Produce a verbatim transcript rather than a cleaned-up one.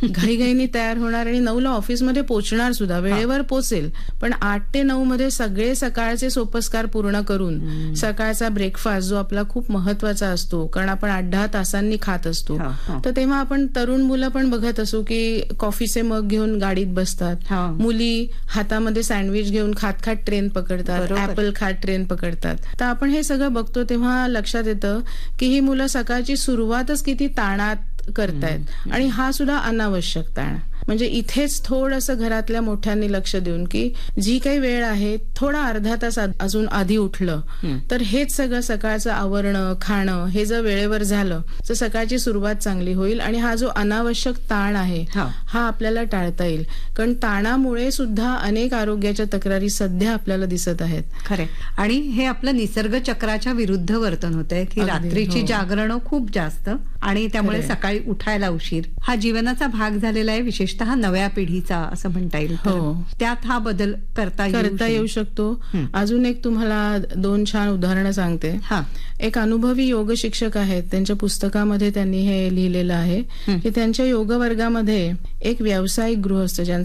घाईघाईने तयार होणार आणि नऊला ऑफिसमध्ये पोहोचणार सुद्धा, वेळेवर पोहोचेल, पण आठ ते नऊ मध्ये सगळे सकाळचे सोपस्कार पूर्ण करून सकाळचा ब्रेकफास्ट जो आपला खूप महत्वाचा असतो, कारण आपण आठ दहा तासांनी खात असतो, तर तेव्हा आपण तरुण मुलं पण बघत असू की कॉफीचे मग घेऊन गाडीत बसतात, मुली हातामध्ये सँडविच घेऊन खात खात ट्रेन पकडतात, ऍपल खात ट्रेन पकडतात. तर आपण हे सगळं बघतो तेव्हा लक्षात येतं की ही मुलं सकाळची सुरुवातच किती ताणात करतायत आणि हा सुद्धा अनावश्यक ताण. म्हणजे इथेच थोडंसं घरातल्या मोठ्यांनी लक्ष देऊन की जी काही वेळ आहे थोडा अर्धा तास अजून आधी उठलं तर हेच सगळं सकाळचं आवरणं खाणं हे जर वेळेवर झालं तर सकाळची सुरुवात चांगली होईल आणि हा जो अनावश्यक ताण आहे हा आपल्याला टाळता येईल. कारण ताणामुळे सुद्धा अनेक आरोग्याच्या तक्रारी सध्या आपल्याला दिसत आहेत. खरे, आणि हे आपलं निसर्ग चक्राच्या विरुद्ध वर्तन होतंय की रात्रीची जागरणं खूप जास्त आणि त्यामुळे सकाळी उठायला उशीर हा जीवनाचा भाग झालेला आहे, विशेषतः नव्या पिढीचा असं म्हणता येईल. हो, त्यात हा बदल करता करता येऊ शकतो. अजून एक तुम्हाला दोन छान उदाहरणं सांगते. एक अनुभवी योग शिक्षक आहेत, त्यांच्या पुस्तकामध्ये त्यांनी हे लिहिलेलं आहे की त्यांच्या योग वर्गामध्ये एक व्यावसायिक गृहस्थ